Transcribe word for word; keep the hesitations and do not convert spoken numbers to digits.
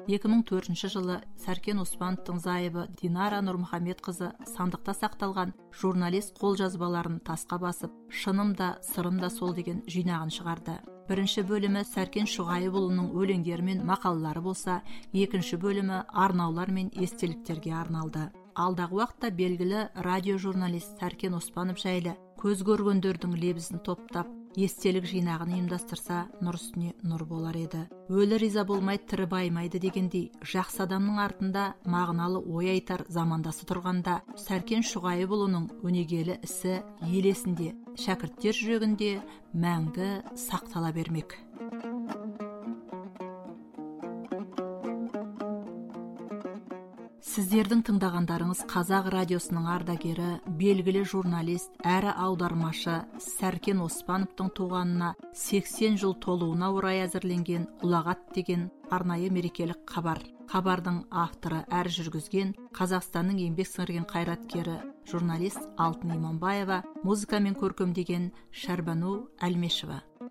екі мың төртінші жылы Сәркен Оспановтың зайыбы Динара Нұрмұхамедқызы сандықта сақталған журналист қолжазбаларын тасқа басып, шыным да, сырым да сол деген жинағын шығарды. Бірінші бөлімі Сәркен Шұғайыпұлының өлеңдері мен мақалалары болса, екінші бөлімі арнаулар мен естеліктерге арналды. Алдағы уақытта белгілі радиожурналист Сәркен Оспанов жайлы көз көргендердің лебізін топтап, естелік жинағын ұйымдастырса, нұр үстіне нұр болар еді. Өлі риза болмай тірі баймайды дегендей, жақсы адамның артында мағыналы ой айтар замандасы тұрғанда, Сәркен Шұғайыпұлының өнегелі ісі ел есінде, шәкірттер жүрегінде мәңгі сақтала бермек. Сіздердің тыңдағандарыңыз Қазақ радиосының ардагері, белгілі журналист, әрі аудармашы Сәркен Оспановтың туғанына сексен жыл толуына орай әзірленген ұлағат деген арнайы мерекелік хабар. Хабардың авторы әрі жүргізген Қазақстанның еңбек сіңірген қайраткері, журналист Алтын Иманбаева, музыкамен көркемдеген Шәрбану Әлмешева.